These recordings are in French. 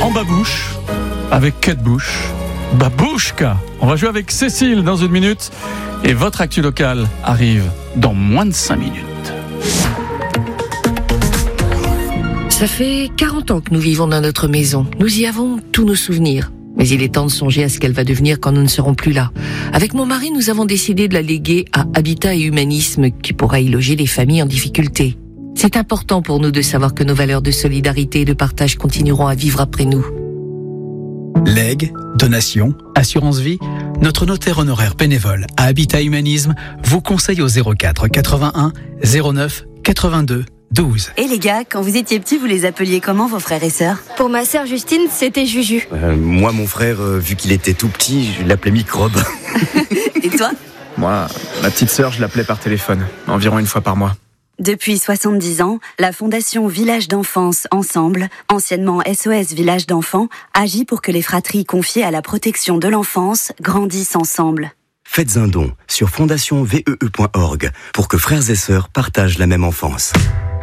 en babouche avec Kate Bush. Babouchka. On va jouer avec Cécile dans une minute et votre actu locale arrive dans moins de 5 minutes. Ça fait 40 ans que nous vivons dans notre maison. Nous y avons tous nos souvenirs. Mais il est temps de songer à ce qu'elle va devenir quand nous ne serons plus là. Avec mon mari, nous avons décidé de la léguer à Habitat et Humanisme qui pourra y loger les familles en difficulté. C'est important pour nous de savoir que nos valeurs de solidarité et de partage continueront à vivre après nous. Legs, donations, assurance vie, notre notaire honoraire bénévole à Habitat Humanisme vous conseille au 04 81 09 82 12. Et les gars, quand vous étiez petits, vous les appeliez comment vos frères et sœurs ? Pour ma sœur Justine, c'était Juju. Moi, mon frère, vu qu'il était tout petit, je l'appelais Microbe. Et toi ? Moi, ma petite sœur, je l'appelais par téléphone, environ une fois par mois. Depuis 70 ans, la Fondation Village d'Enfance Ensemble, anciennement SOS Village d'Enfants, agit pour que les fratries confiées à la protection de l'enfance grandissent ensemble. Faites un don sur fondationvee.org pour que frères et sœurs partagent la même enfance.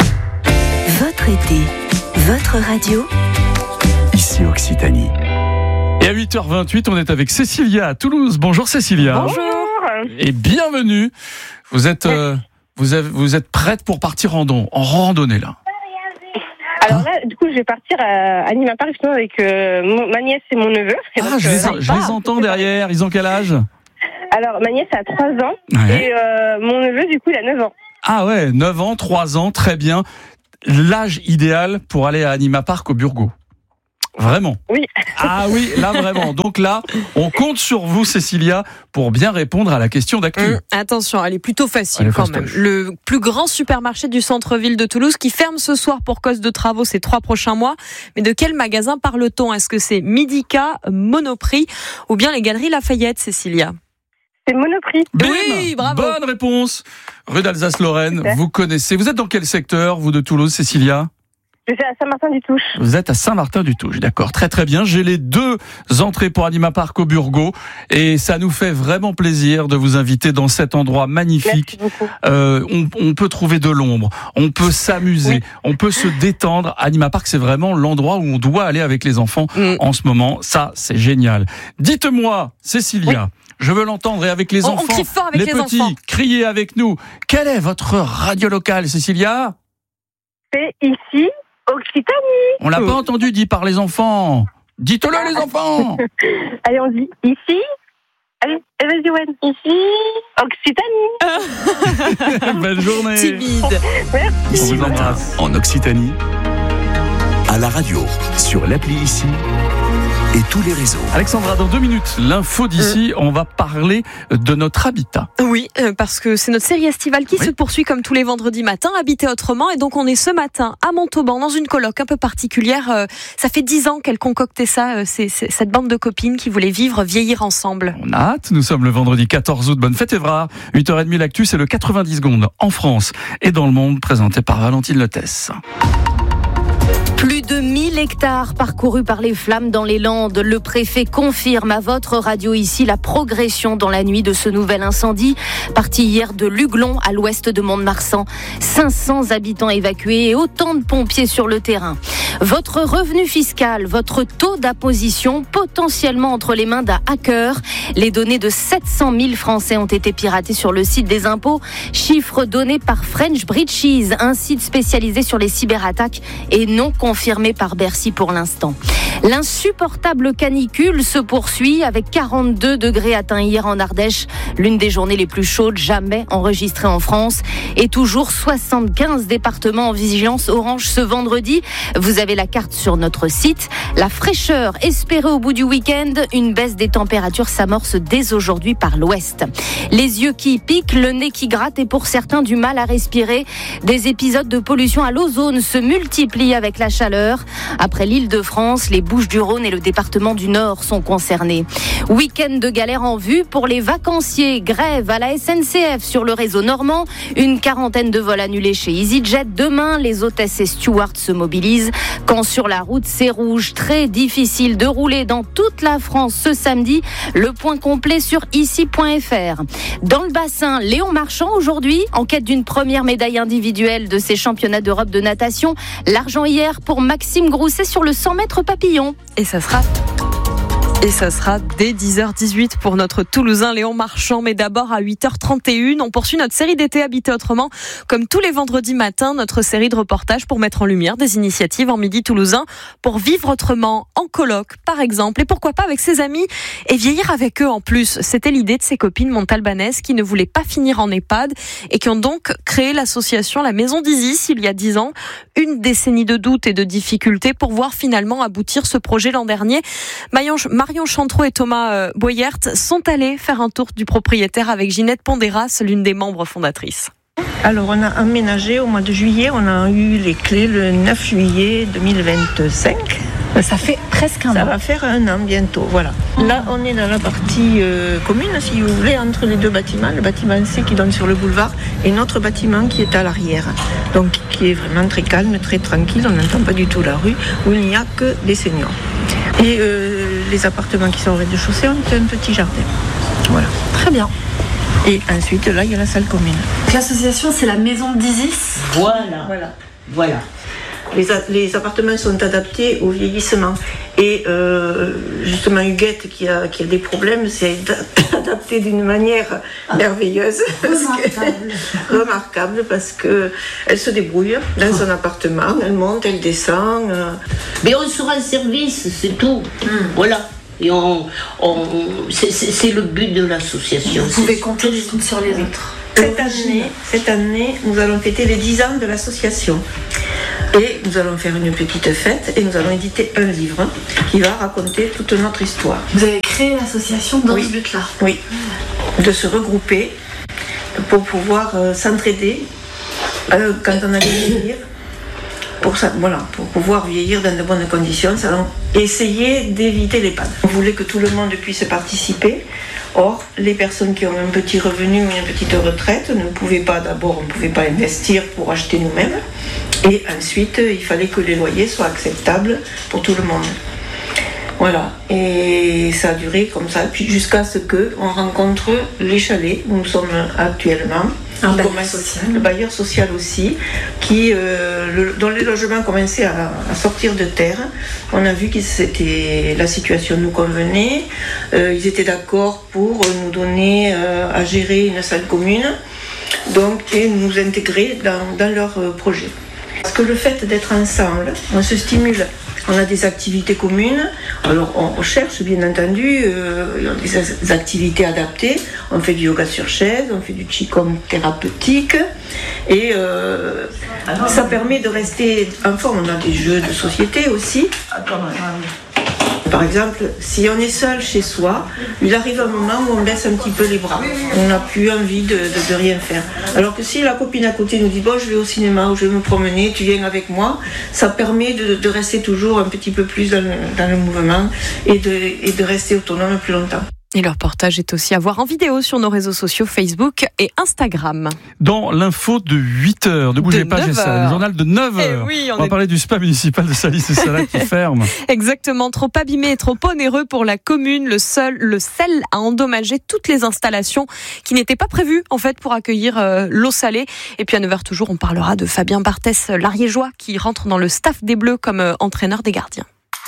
Votre été, votre radio, Ici Occitanie. Et à 8h28, on est avec Cécilia à Toulouse. Bonjour Cécilia. Bonjour. Et bienvenue. Vous êtes prête pour partir en randonnée là. Alors là, du coup, je vais partir à Nîmes Park justement avec ma nièce et mon neveu. Et donc, je les entends derrière. Ils ont quel âge ? Alors, ma nièce a 3 ans ouais. Et mon neveu, du coup, il a 9 ans. Ah ouais, 9 ans, 3 ans, très bien. L'âge idéal pour aller à Anima Park au Burgo. Vraiment ? Oui. Ah oui, là vraiment. Donc là, on compte sur vous, Cécilia, pour bien répondre à la question d'actu. Attention, elle est plutôt facile quand même. Le plus grand supermarché du centre-ville de Toulouse qui ferme ce soir pour cause de travaux ces 3 prochains mois. Mais de quel magasin parle-t-on ? Est-ce que c'est Midika, Monoprix ou bien les Galeries Lafayette, Cécilia ? C'est Monoprix. Oui, bravo. Bonne réponse. Rue d'Alsace-Lorraine, vous connaissez. Vous êtes dans quel secteur, vous, de Toulouse, Cécilia ? Je suis à Saint-Martin-du-Touche. Vous êtes à Saint-Martin-du-Touche, d'accord. Très très bien. J'ai les 2 entrées pour Anima Park au Burgo et ça nous fait vraiment plaisir de vous inviter dans cet endroit magnifique. Merci beaucoup. On peut trouver de l'ombre, on peut s'amuser, on peut se détendre. Anima Park, c'est vraiment l'endroit où on doit aller avec les enfants en ce moment. Ça, c'est génial. Dites-moi, Cécilia, je veux l'entendre et avec les enfants, on crie fort avec les petits, enfants. Criez avec nous. Quelle est votre radio locale, Cécilia ? C'est ici Occitanie. On l'a pas entendu dit par les enfants. Dites-le les enfants. Allez, on dit ici. Allez, vas-y, Wen. Ici Occitanie. Belle journée. Timide. Ici On vous matin, embrasse. en Occitanie, à la radio, sur l'appli Ici et tous les réseaux. Alexandra, dans 2 minutes, l'info d'ici, on va parler de notre habitat. Oui, parce que c'est notre série estivale qui se poursuit comme tous les vendredis matins, Habiter autrement. Et donc on est ce matin à Montauban dans une coloc un peu particulière. Ça fait 10 ans qu'elle concoctait ça, c'est cette bande de copines qui voulaient vieillir ensemble. On a hâte, nous sommes le vendredi 14 août. Bonne fête Évrard. 8h30 l'actu, c'est le 90 secondes en France et dans le monde, présenté par Valentine Letès. Plus de 1000 hectares parcourus par les flammes dans les Landes. Le préfet confirme à votre radio ici la progression dans la nuit de ce nouvel incendie. Parti hier de Luglon à l'ouest de Mont-de-Marsan. 500 habitants évacués et autant de pompiers sur le terrain. Votre revenu fiscal, votre taux d'imposition potentiellement entre les mains d'un hacker. Les données de 700 000 Français ont été piratées sur le site des impôts. Chiffre donné par French Breaches, un site spécialisé sur les cyberattaques et non confirmé par Bercy pour l'instant. L'insupportable canicule se poursuit avec 42 degrés atteints hier en Ardèche, l'une des journées les plus chaudes jamais enregistrées en France, et toujours 75 départements en vigilance orange ce vendredi. Vous avez la carte sur notre site. La fraîcheur espérée au bout du week-end, une baisse des températures s'amorce dès aujourd'hui par l'ouest. Les yeux qui piquent, le nez qui gratte et pour certains du mal à respirer. Des épisodes de pollution à l'ozone se multiplient avec la chaleur. Après l'Île-de-France, les Bouches-du-Rhône et le département du Nord sont concernés. Week-end de galère en vue pour les vacanciers. Grève à la SNCF sur le réseau normand. Une quarantaine de vols annulés chez EasyJet. Demain, les hôtesses et stewards se mobilisent. Quand sur la route, c'est rouge. Très difficile de rouler dans toute la France ce samedi. Le point complet sur ici.fr. Dans le bassin, Léon Marchand aujourd'hui, en quête d'une première médaille individuelle de ces championnats d'Europe de natation. L'argent hier pour Maxime Grousset sur le 100 mètres papillon. Et ça sera dès 10h18 pour notre Toulousain Léon Marchand. Mais d'abord à 8h31, on poursuit notre série d'été Habiter autrement. Comme tous les vendredis matins, notre série de reportages pour mettre en lumière des initiatives en Midi toulousain pour vivre autrement, en coloc par exemple, et pourquoi pas avec ses amis et vieillir avec eux en plus. C'était l'idée de ses copines montalbanaises qui ne voulaient pas finir en EHPAD et qui ont donc créé l'association La Maison d'Isis il y a 10 ans. Une décennie de doutes et de difficultés pour voir finalement aboutir ce projet l'an dernier. Marion Chantreau et Thomas Boyert sont allés faire un tour du propriétaire avec Ginette Pondéras, l'une des membres fondatrices. Alors on a emménagé au mois de juillet, on a eu les clés le 9 juillet 2025. Ça fait presque un an. Ça va faire un an bientôt, voilà. Là on est dans la partie commune, si vous voulez, entre les deux bâtiments. Le bâtiment C qui donne sur le boulevard et notre bâtiment qui est à l'arrière. Donc qui est vraiment très calme, très tranquille, on n'entend pas du tout la rue, où il n'y a que des seniors. Et les appartements qui sont au rez-de-chaussée ont un petit jardin. Voilà. Très bien. Et ensuite, là, il y a la salle commune. L'association, c'est la Maison d'Isis. Voilà. Les appartements sont adaptés au vieillissement. Et justement, Huguette, qui a des problèmes, c'est adapté d'une manière merveilleuse. Remarquable, parce qu'elle se débrouille dans son appartement. Elle monte, elle descend. Mais on sera en service, c'est tout. Voilà. Et c'est le but de l'association. Vous pouvez compter les unes sur les autres. Cette année, nous allons fêter les 10 ans de l'association. Et nous allons faire une petite fête et nous allons éditer un livre qui va raconter toute notre histoire. Vous avez créé l'association dans ce but-là. Oui, de se regrouper pour pouvoir s'entraider quand on a vieillir. Pour pouvoir vieillir dans de bonnes conditions, nous allons essayer d'éviter l'EHPAD. On voulait que tout le monde puisse participer. Or, les personnes qui ont un petit revenu ou une petite retraite ne pouvaient pas, d'abord, on ne pouvait pas investir pour acheter nous-mêmes. Et ensuite, il fallait que les loyers soient acceptables pour tout le monde. Voilà. Et ça a duré comme ça, puis jusqu'à ce qu'on rencontre les chalets où nous sommes actuellement. Le bailleur social aussi, dont les logements commençaient à sortir de terre. On a vu que la situation nous convenait. Ils étaient d'accord pour nous donner à gérer une salle commune, et nous intégrer dans leur projet. Parce que le fait d'être ensemble, on se stimule. On a des activités communes, alors on cherche bien entendu des activités adaptées. On fait du yoga sur chaise, on fait du qigong thérapeutique et ça permet de rester en forme. On a des jeux de société aussi. Par exemple, si on est seul chez soi, il arrive un moment où on baisse un petit peu les bras. On n'a plus envie de rien faire. Alors que si la copine à côté nous dit « Bon, je vais au cinéma ou je vais me promener, tu viens avec moi », ça permet de rester toujours un petit peu plus dans le mouvement et de rester autonome plus longtemps. Et leur reportage est aussi à voir en vidéo sur nos réseaux sociaux Facebook et Instagram. Dans l'info de 8h, ne bougez pas, j'ai ça, le journal de 9h. Oui, on va parler du spa municipal de Salis et Salade qui ferme. Exactement, trop abîmé et trop onéreux pour la commune. Le sel a endommagé toutes les installations qui n'étaient pas prévues en fait pour accueillir l'eau salée. Et puis à 9h toujours, on parlera de Fabien Barthès, l'Ariégeois, qui rentre dans le staff des Bleus comme entraîneur des gardiens.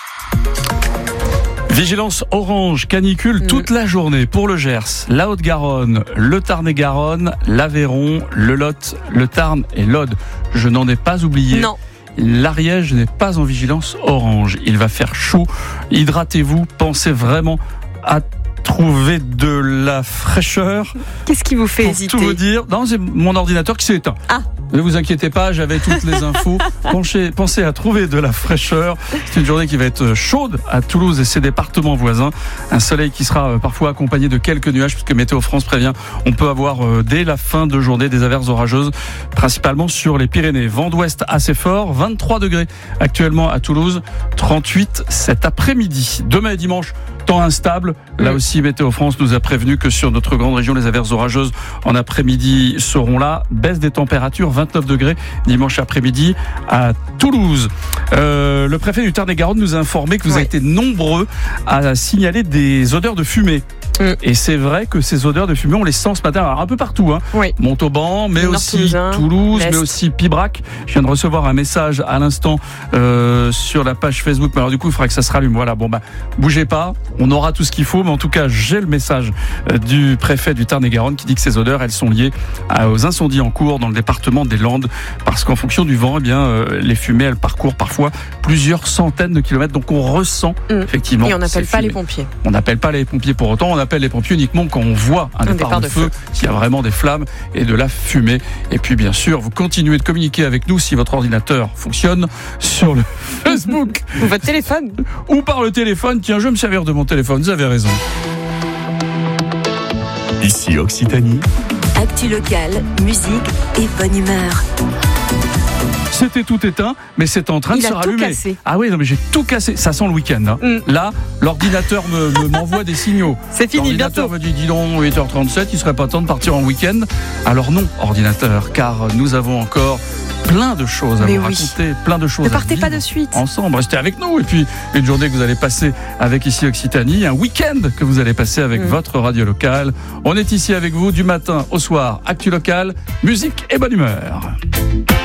Vigilance orange, canicule toute la journée pour le Gers, la Haute-Garonne, le Tarn-et-Garonne, l'Aveyron, le Lot, le Tarn et l'Aude. Je n'en ai pas oublié. Non. L'Ariège n'est pas en vigilance orange. Il va faire chaud. Hydratez-vous. Pensez vraiment à trouver de la fraîcheur. Qu'est-ce qui vous fait hésiter ? Pour tout vous dire, non, c'est mon ordinateur qui s'est éteint. Ah. Ne vous inquiétez pas, j'avais toutes les infos. Pensez à trouver de la fraîcheur. C'est une journée qui va être chaude à Toulouse et ses départements voisins. Un soleil qui sera parfois accompagné de quelques nuages, puisque Météo France prévient, on peut avoir dès la fin de journée des averses orageuses, principalement sur les Pyrénées. Vent d'ouest assez fort, 23 degrés actuellement à Toulouse, 38 cet après-midi. Demain et dimanche, temps instable. Là aussi, Météo France nous a prévenu que sur notre grande région, les averses orageuses en après-midi seront là. Baisse des températures, 29 degrés dimanche après-midi à Toulouse. Le préfet du Tarn-et-Garonne nous a informé que vous avez été nombreux à signaler des odeurs de fumée. Et c'est vrai que ces odeurs de fumée, on les sent ce matin, alors un peu partout. Montauban, mais aussi Toulouse, mais aussi Pibrac. Je viens de recevoir un message à l'instant sur la page Facebook. Mais alors du coup, il faudra que ça se rallume. Voilà, bougez pas, on aura tout ce qu'il faut. Mais en tout cas, j'ai le message du préfet du Tarn-et-Garonne qui dit que ces odeurs, elles sont liées aux incendies en cours dans le département des Landes. Parce qu'en fonction du vent, les fumées, elles parcourent parfois plusieurs centaines de kilomètres. Donc on ressent effectivement. Et on n'appelle pas les pompiers. On n'appelle pas les pompiers pour autant. On appelle les pompiers uniquement quand on voit un départ de feu, s'il y a vraiment des flammes et de la fumée. Et puis bien sûr, vous continuez de communiquer avec nous si votre ordinateur fonctionne sur le Facebook. Ou votre téléphone. Ou par le téléphone. Tiens, je vais me servir de mon téléphone, vous avez raison. Ici Occitanie. Actu locale, musique et bonne humeur. C'était tout éteint, mais c'est en train de se rallumer. Cassé. Ah oui, non mais j'ai tout cassé. Ça sent le week-end. Là, l'ordinateur m'envoie des signaux. C'est fini, l'ordinateur bientôt. me dit, dis donc, 8h37, il serait pas temps de partir en week-end. Alors non, ordinateur, car nous avons encore plein de choses à vous raconter, plein de choses ne partez pas de suite. Ensemble, restez avec nous. Et puis, une journée que vous allez passer avec ici Occitanie, un week-end que vous allez passer avec votre radio locale. On est ici avec vous du matin au soir. Actu locale, musique et bonne humeur.